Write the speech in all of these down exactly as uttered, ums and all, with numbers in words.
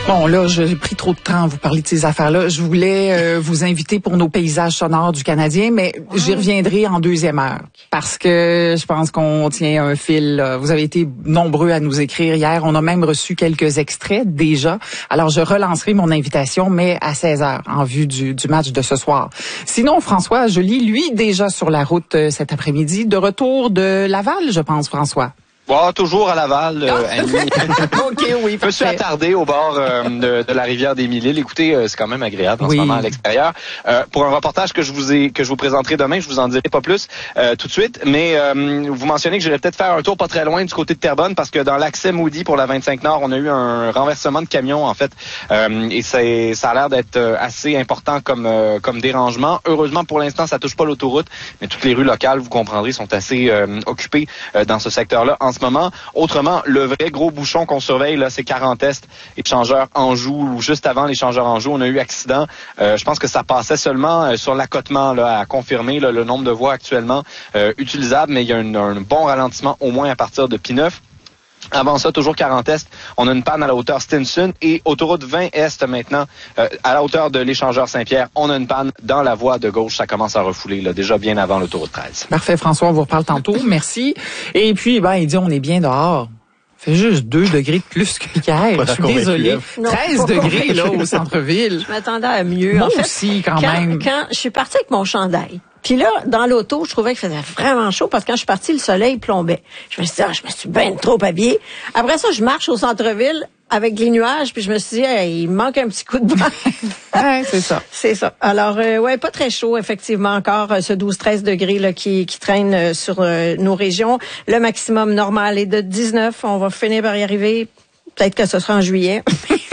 Bon, là, j'ai pris trop de temps à vous parler de ces affaires-là. Je voulais euh, vous inviter pour nos paysages sonores du Canadien, mais j'y reviendrai en deuxième heure parce que je pense qu'on tient un fil. Là. Vous avez été nombreux à nous écrire hier. On a même reçu quelques extraits déjà. Alors, je relancerai mon invitation, mais à seize heures, en vue du, du match de ce soir. Sinon, François Joly, lui, déjà sur la route euh, cet après-midi, de retour de Laval, je pense, François. Bon, toujours à Laval, euh, Annie. OK, oui, Je me suis attardé au bord euh, de, de la rivière des Mille-Îles. Écoutez, euh, c'est quand même agréable en oui. ce moment à l'extérieur. Euh, pour un reportage que je vous ai, que je vous présenterai demain, je vous en dirai pas plus euh, tout de suite, mais euh, vous mentionnez que j'allais peut-être faire un tour pas très loin du côté de Terrebonne parce que dans l'accès Moody pour la vingt-cinq Nord, on a eu un renversement de camion en fait, euh, et c'est, ça a l'air d'être assez important comme euh, comme dérangement. Heureusement pour l'instant, ça touche pas l'autoroute, mais toutes les rues locales, vous comprendrez, sont assez euh, occupées euh, dans ce secteur-là en ce moment. Autrement, le vrai gros bouchon qu'on surveille, là, c'est quarante Est, échangeur Anjou, ou juste avant l'échangeur Anjou, on a eu accident. Euh, je pense que ça passait seulement euh, sur l'accotement, là, à confirmer là, le nombre de voies actuellement euh, utilisables, mais il y a un, un bon ralentissement au moins à partir de P neuf. Avant ça, toujours quarante Est, on a une panne à la hauteur Stinson et autoroute vingt Est maintenant, euh, à la hauteur de l'échangeur Saint-Pierre, on a une panne dans la voie de gauche. Ça commence à refouler là, déjà bien avant l'autoroute treize. Parfait, François, on vous reparle tantôt. Merci. Et puis, ben, il dit on est bien dehors. Il fait juste deux degrés de plus qu'hier. Je suis désolée. treize degrés là au centre-ville. Je m'attendais à mieux. Moi en fait, aussi, quand, quand même. Quand je suis partie avec mon chandail, puis là, dans l'auto, je trouvais qu'il faisait vraiment chaud parce que quand je suis partie, le soleil plombait. Je me suis dit, ah, je me suis bien trop habillée. Après ça, je marche au centre-ville avec les nuages, puis je me suis dit, hey, il manque un petit coup de vent. Ouais, c'est ça. C'est ça. Alors, euh, ouais, pas très chaud, effectivement, encore, euh, ce douze treize degrés là qui, qui traîne euh, sur euh, nos régions. Le maximum normal est de dix-neuf. On va finir par y arriver. Peut-être que ce sera en juillet.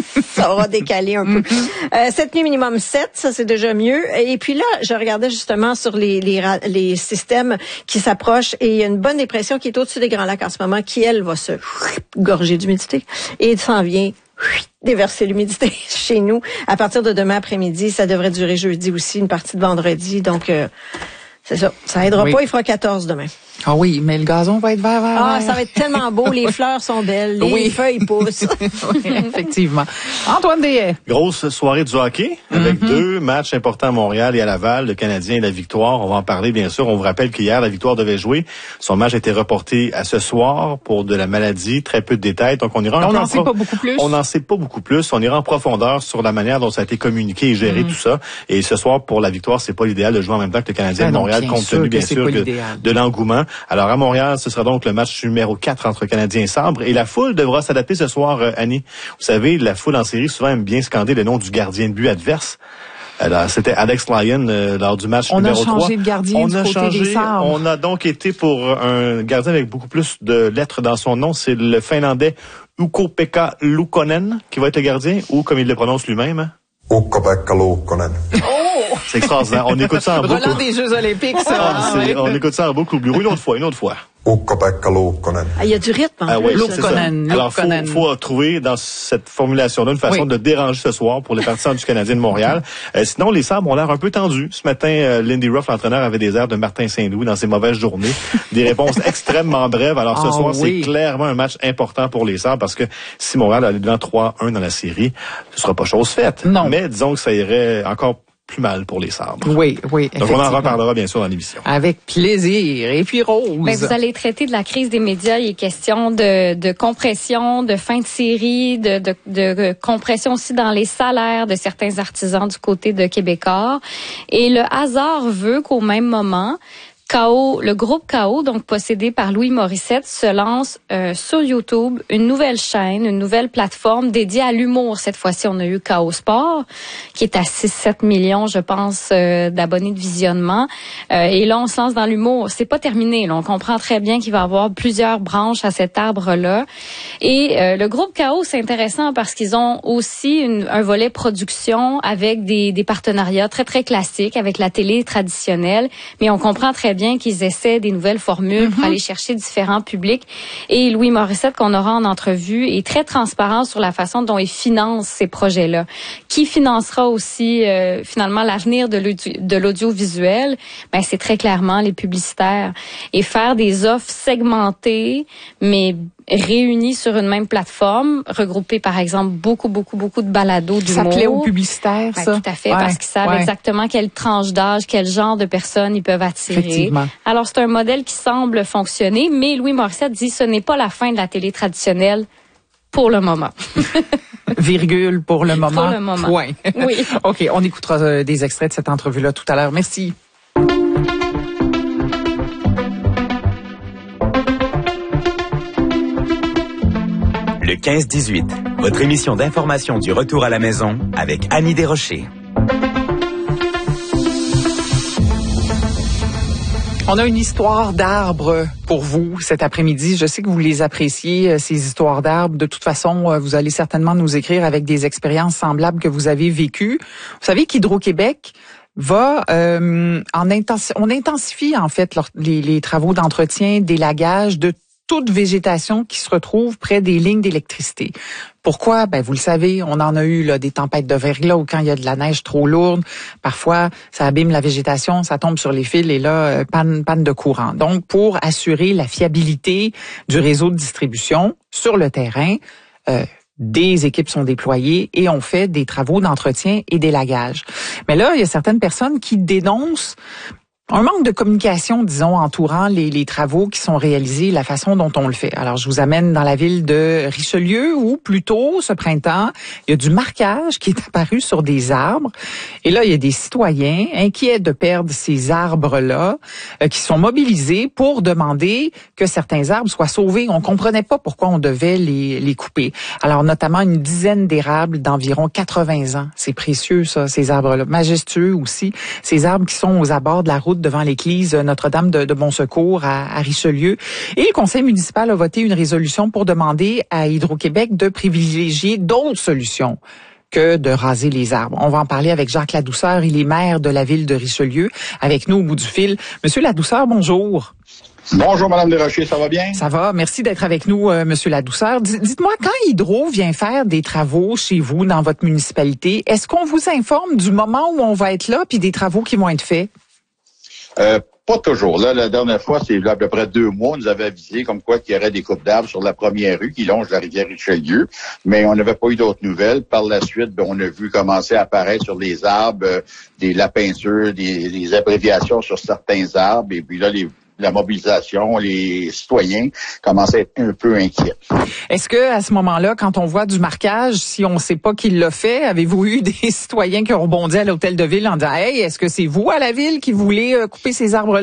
Ça aura décalé un peu. Euh, cette nuit, minimum sept, ça c'est déjà mieux. Et puis là, je regardais justement sur les, les, les systèmes qui s'approchent et il y a une bonne dépression qui est au-dessus des Grands Lacs en ce moment, qui, elle, va se gorger d'humidité. Et il s'en vient déverser l'humidité chez nous. À partir de demain après-midi, ça devrait durer jeudi aussi, une partie de vendredi. Donc, euh, c'est ça. Ça aidera oui. pas, il fera quatorze demain. Ah oui, mais le gazon va être vert, vert, Ah, ça va être tellement beau. Les fleurs sont belles. Les oui. feuilles poussent. Oui, effectivement. Antoine Dehaye. Grosse soirée du hockey avec mm-hmm. deux matchs importants à Montréal et à Laval, le Canadien et la Victoire. On va en parler, bien sûr. On vous rappelle qu'hier, la Victoire devait jouer. Son match a été reporté à ce soir pour de la maladie. Très peu de détails. Donc, on ira on n'en sait pro... pas beaucoup plus. On n'en sait pas beaucoup plus. On ira en profondeur sur la manière dont ça a été communiqué et géré, mm-hmm. tout ça. Et ce soir, pour la Victoire, c'est pas l'idéal de jouer en même temps que le Canadien ben de Montréal, non, compte tenu, bien sûr, que de l'engouement. Alors, à Montréal, ce sera donc le match numéro quatre entre Canadiens et Sabres. Et la foule devra s'adapter ce soir, euh, Annie. Vous savez, la foule en série souvent aime bien scander le nom du gardien de but adverse. Alors, c'était Alex Lyon euh, lors du match on numéro trois. On a changé de gardien on du a côté changé, des Sabres. On a donc été pour un gardien avec beaucoup plus de lettres dans son nom. C'est le Finlandais Ukko-Pekka Luukkonen qui va être le gardien, ou comme il le prononce lui-même. Ukko-Pekka Luukkonen. Oh! C'est extraordinaire. On écoute ça en boucle. Volant des Jeux Olympiques, ça. Ah, c'est, on écoute ça en boucle. Une autre fois, une autre fois. Ukko-Pekka Luukkonen. Ah, il y a du rythme en ah, plus. Oui, Luukkonen. Alors, faut, faut trouver dans cette formulation-là une façon oui. de déranger ce soir pour les partisans du Canadien de Montréal. euh, sinon, les Sabres ont l'air un peu tendus. Ce matin, euh, Lindy Ruff, l'entraîneur, avait des airs de Martin Saint-Louis dans ses mauvaises journées. Des réponses extrêmement brèves. Alors, ce oh, soir, oui. c'est clairement un match important pour les Sabres parce que si Montréal allait devant trois un dans la série, ce sera pas chose faite. Non. Mais disons que ça irait encore plus mal pour les Sabres. Oui, oui. Donc, on en reparlera bien sûr dans l'émission. Avec plaisir. Et puis, Rose. Ben, vous allez traiter de la crise des médias. Il est question de, de compression, de fin de série, de, de, de compression aussi dans les salaires de certains artisans du côté de Québécois. Et le hasard veut qu'au même moment, K O, le groupe K O, donc possédé par Louis Morissette, se lance euh, sur YouTube une nouvelle chaîne, une nouvelle plateforme dédiée à l'humour. Cette fois-ci, on a eu K O Sport, qui est à six sept millions, je pense, euh, d'abonnés de visionnement. Euh, et là, on se lance dans l'humour. C'est pas terminé. Là. On comprend très bien qu'il va y avoir plusieurs branches à cet arbre-là. Et euh, le groupe K O, c'est intéressant parce qu'ils ont aussi une, un volet production avec des, des partenariats très, très classiques avec la télé traditionnelle. Mais on comprend très bien qu'ils essaient des nouvelles formules mm-hmm. pour aller chercher différents publics. Et Louis Morissette, qu'on aura en entrevue, est très transparent sur la façon dont il finance ces projets-là. Qui financera aussi euh, finalement l'avenir de, l'audio, de l'audiovisuel? Ben, c'est très clairement les publicitaires. Et faire des offres segmentées, mais réunis sur une même plateforme, regroupés par exemple beaucoup, beaucoup, beaucoup de balados d'humour. Ça plaît aux publicitaires, ben, ça? Tout à fait, ouais, parce qu'ils savent ouais. exactement quelle tranche d'âge, quel genre de personnes ils peuvent attirer. Alors, c'est un modèle qui semble fonctionner, mais Louis Morissette dit ce n'est pas la fin de la télé traditionnelle pour le moment. Virgule pour le moment. Pour le moment. Point. Oui. OK, on écoutera euh, des extraits de cette entrevue-là tout à l'heure. Merci. Le quinze dix-huit, votre émission d'information du retour à la maison avec Annie Desrochers. On a une histoire d'arbres pour vous cet après-midi. Je sais que vous les appréciez, ces histoires d'arbres. De toute façon, vous allez certainement nous écrire avec des expériences semblables que vous avez vécues. Vous savez qu'Hydro-Québec va euh, en intensi- on intensifie en fait leur, les, les travaux d'entretien, d'élagage de toute végétation qui se retrouve près des lignes d'électricité. Pourquoi? Ben, vous le savez, on en a eu là, des tempêtes de verglas ou quand il y a de la neige trop lourde. Parfois, ça abîme la végétation, ça tombe sur les fils et là, panne, panne de courant. Donc, pour assurer la fiabilité du réseau de distribution sur le terrain, euh, des équipes sont déployées et on fait des travaux d'entretien et d'élagage. Mais là, il y a certaines personnes qui dénoncent un manque de communication, disons, entourant les, les travaux qui sont réalisés, la façon dont on le fait. Alors, je vous amène dans la ville de Richelieu où, plus tôt, ce printemps, il y a du marquage qui est apparu sur des arbres. Et là, il y a des citoyens inquiets de perdre ces arbres-là euh, qui sont mobilisés pour demander que certains arbres soient sauvés. On comprenait pas pourquoi on devait les, les couper. Alors, notamment une dizaine d'érables d'environ quatre-vingts ans. C'est précieux, ça, ces arbres-là. Majestueux aussi. Ces arbres qui sont aux abords de la route devant l'église Notre-Dame de, de Bon-Secours à, à Richelieu. Et le conseil municipal a voté une résolution pour demander à Hydro-Québec de privilégier d'autres solutions que de raser les arbres. On va en parler avec Jacques Ladouceur, il est maire de la ville de Richelieu, avec nous au bout du fil. Monsieur Ladouceur, bonjour. Bonjour, Madame Desrochers, ça va bien? Ça va, merci d'être avec nous, euh, Monsieur Ladouceur. D- dites-moi, quand Hydro vient faire des travaux chez vous, dans votre municipalité, est-ce qu'on vous informe du moment où on va être là, puis des travaux qui vont être faits? Euh, pas toujours. Là, la dernière fois, c'est à peu près deux mois, on nous avait avisé comme quoi qu'il y aurait des coupes d'arbres sur la première rue qui longe la rivière Richelieu, mais on n'avait pas eu d'autres nouvelles. Par la suite, ben, on a vu commencer à apparaître sur les arbres euh, des lapins-sûrs, des, des abréviations sur certains arbres, et puis là, les la mobilisation, les citoyens commencent à être un peu inquiets. Est-ce que à ce moment-là, quand on voit du marquage, si on ne sait pas qui l'a fait, avez-vous eu des citoyens qui ont rebondi à l'hôtel de ville en disant « Hey, est-ce que c'est vous à la ville qui voulez euh, couper ces arbres-là? »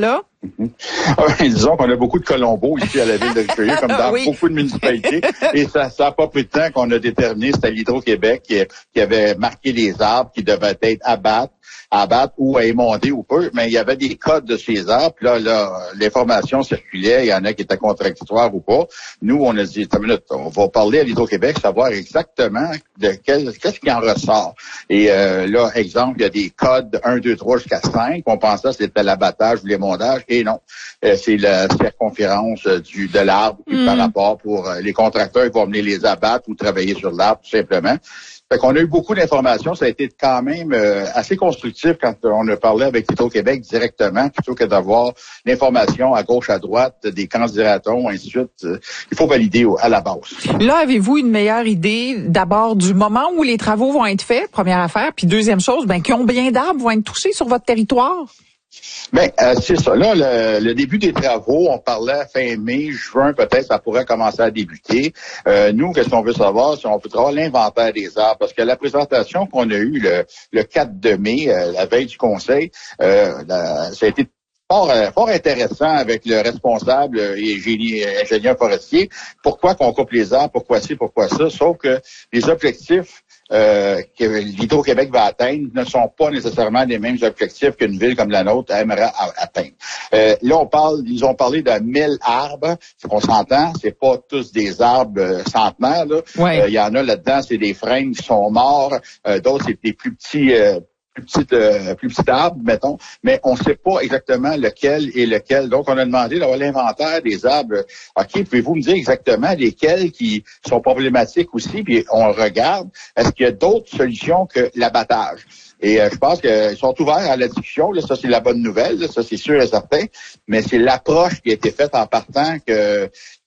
Disons qu'on a beaucoup de Colombos ici à la ville de Richelieu, comme dans oui. beaucoup de municipalités. Et ça n'a pas pris de temps qu'on a déterminé, c'était l'Hydro-Québec qui, qui avait marqué les arbres qui devaient être abattre, abattre ou à émonder ou peu. Mais il y avait des codes de ces arbres. Puis là, là, l'information circulait. Il y en a qui étaient contradictoires ou pas. Nous, on a dit, minute, on va parler à l'Hydro-Québec, savoir exactement de quel, qu'est-ce qui en ressort. Et euh, là, exemple, il y a des codes un, deux, trois jusqu'à cinq. On pensait que c'était l'abattage ou l'émondage. Et non, euh, c'est la circonférence euh, du de l'arbre mm. par rapport pour euh, les contracteurs qui vont venir les abattre ou travailler sur l'arbre tout simplement. Fait qu'on a eu beaucoup d'informations. Ça a été quand même euh, assez constructif quand on a parlé avec Hydro-Québec directement, plutôt que d'avoir l'information à gauche, à droite, des candidatons, ainsi de suite. Euh, il faut valider à la base. Là, avez-vous une meilleure idée d'abord du moment où les travaux vont être faits, première affaire, puis deuxième chose, ben combien d'arbres vont être touchés sur votre territoire? Ben, euh, c'est ça. Là, le, le début des travaux, on parlait fin mai, juin, peut-être, ça pourrait commencer à débuter. Euh, nous, qu'est-ce qu'on veut savoir, si on peut avoir l'inventaire des arbres, parce que la présentation qu'on a eue le, le quatre de mai, euh, la veille du conseil, euh, la, ça a été Fort, fort intéressant avec le responsable et génie, ingénieur forestier. Pourquoi qu'on coupe les arbres, pourquoi ci, pourquoi ça, sauf que les objectifs euh, que l'Hydro-Québec va atteindre ne sont pas nécessairement les mêmes objectifs qu'une ville comme la nôtre aimerait atteindre. Euh, là, on parle, ils ont parlé de mille arbres, c'est qu'on s'entend, c'est pas tous des arbres centenaires, là. Ouais. Euh, il y en a là-dedans, c'est des frênes qui sont morts, euh, d'autres, c'est des plus petits... Euh, plus petite, euh, plus petite arbre, mettons, mais on ne sait pas exactement lequel est lequel. Donc, on a demandé d'avoir l'inventaire des arbres. OK, pouvez-vous me dire exactement lesquels qui sont problématiques aussi? Puis on regarde, est-ce qu'il y a d'autres solutions que l'abattage? Et euh, je pense qu'ils sont ouverts à la discussion. Là, ça, c'est la bonne nouvelle. Là, ça, c'est sûr et certain. Mais c'est l'approche qui a été faite en partant que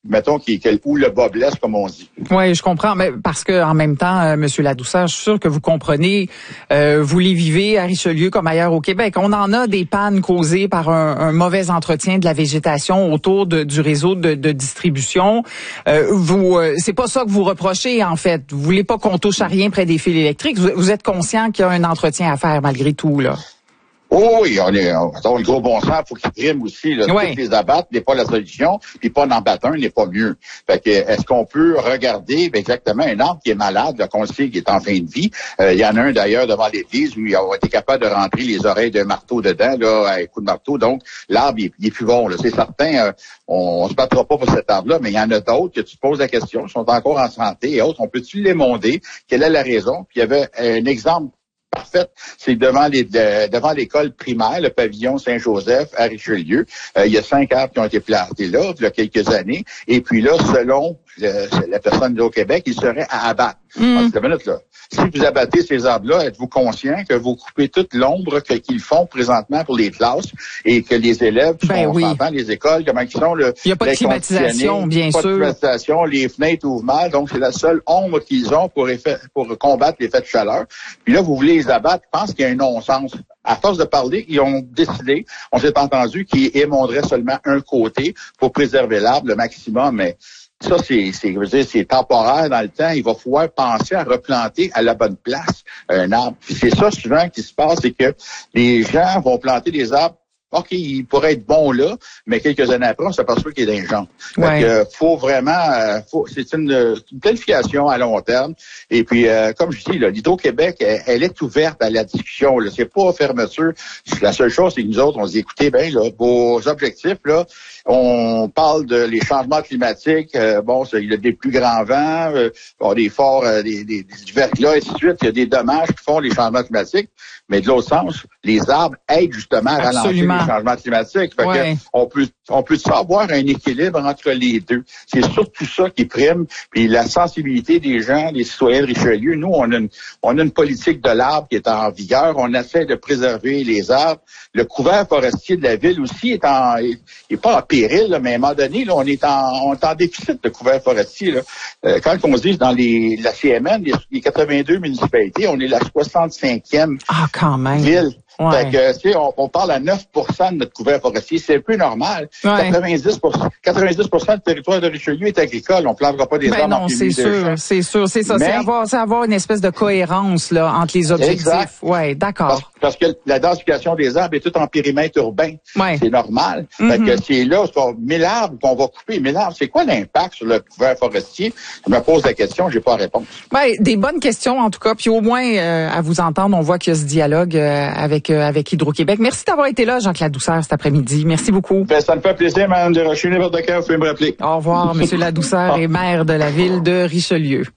mettons, qui, où le bas blesse, comme on dit. Oui, je comprends, mais parce que en même temps, euh, Monsieur Ladouceur, je suis sûr que vous comprenez, euh, vous les vivez à Richelieu comme ailleurs au Québec. On en a des pannes causées par un, un mauvais entretien de la végétation autour de, du réseau de, de distribution. Euh, vous, euh, c'est pas ça que vous reprochez, en fait. Vous voulez pas qu'on touche à rien près des fils électriques. Vous, vous êtes conscient qu'il y a un entretien à faire malgré tout, là. Oh oui, on est, on, le gros bon sens, faut qu'il prime aussi, là. Ouais. Toutes les abattre n'est pas la solution, puis pas d'en battre un n'est pas mieux. Fait que, est-ce qu'on peut regarder, ben, exactement, un arbre qui est malade, là, qu'on sait qui est en fin de vie. Euh, il y en a un d'ailleurs devant l'église où il a été capable de rentrer les oreilles d'un marteau dedans, là, à un coup de marteau. Donc, l'arbre, il, il est plus bon, là. C'est certain, euh, on, on se battra pas pour cet arbre-là, mais il y en a d'autres que tu te poses la question, ils sont encore en santé et autres. On peut-tu les monder? Quelle est la raison? Puis il y avait un exemple parfaite, c'est devant les de, devant l'école primaire, le pavillon Saint-Joseph à Richelieu. Euh, il y a cinq arbres qui ont été plantés là, il y a quelques années. Et puis là, selon le, la personne de au Québec, il serait à abattre. Mm. Alors, minute, là. Si vous abattez ces arbres-là, êtes-vous conscient que vous coupez toute l'ombre que, qu'ils font présentement pour les classes et que les élèves qui ben sont oui. enfants, les écoles, comment ils sont, le, il n'y a pas de climatisation, bien pas sûr. Pas de climatisation, les fenêtres ouvrent mal, donc c'est la seule ombre qu'ils ont pour, effet, pour combattre l'effet de chaleur. Puis là, vous voulez les abattre, je pense qu'il y a un non-sens. À force de parler, ils ont décidé, on s'est entendu qu'ils émonderaient seulement un côté pour préserver l'arbre le maximum, mais ça, c'est, c'est, je veux dire, c'est temporaire dans le temps. Il va falloir penser à replanter à la bonne place un arbre. Puis c'est ça souvent qui se passe, c'est que les gens vont planter des arbres. OK, il pourrait être bon là, mais quelques années après, on s'aperçoit qu'il est d'un ouais. Fait que faut vraiment, euh, faut, c'est une, une planification à long terme. Et puis, euh, comme je dis, là, l'Hydro-Québec, elle, elle est ouverte à la discussion. Là, c'est pas fermeture. La seule chose, c'est que nous autres, on se dit, écoutez, ben là, vos objectifs, là, on parle de les changements climatiques. Euh, bon, c'est, il y a des plus grands vents, euh, bon, des forts, euh, des, des, des verglas, et ainsi de suite. Il y a des dommages qui font les changements climatiques. Mais de l'autre sens, les arbres aident justement à ralentir les changements climatiques. Fait ouais. que on peut, on peut avoir un équilibre entre les deux. C'est surtout ça qui prime. Puis la sensibilité des gens, des citoyens de Richelieu. Nous, on a une, on a une politique de l'arbre qui est en vigueur. On essaie de préserver les arbres. Le couvert forestier de la ville aussi est en, est, est pas en péril, là, mais à un moment donné, là, on est en, on est en déficit de couvert forestier. Là. Euh, quand on se dit dans les, la C M N, les, les quatre-vingt-deux municipalités, on est la soixante-cinquième ah, quand même. ville. Ouais. Fait que, tu sais, on, on parle à neuf pour cent de notre couvert forestier. C'est un peu normal. Ouais. quatre-vingt-dix pour cent, quatre-vingt-dix pour cent du territoire de Richelieu est agricole. On ne plantera pas des ben arbres non, en c'est sûr, c'est sûr. C'est ça. Mais, c'est, avoir, c'est avoir une espèce de cohérence là entre les objectifs. Oui, d'accord. Parce, parce que la densification des arbres est toute en périmètre urbain. Ouais. C'est normal. Mm-hmm. Fait que c'est là, c'est mille arbres qu'on va couper. mille arbres, c'est quoi l'impact sur le couvert forestier? Je me pose la question, j'ai pas la réponse. Ben, des bonnes questions, en tout cas. Puis au moins, euh, à vous entendre, on voit qu'il y a ce dialogue euh, avec, euh, avec Hydro-Québec. Merci d'avoir été là, Jacques Ladouceur, cet après-midi. Merci beaucoup. Ben, ça me fait plaisir, Mme Desrochers. N'importe quand, vous pouvez me rappeler. Au revoir, M. Ladouceur est maire de la ville de Richelieu.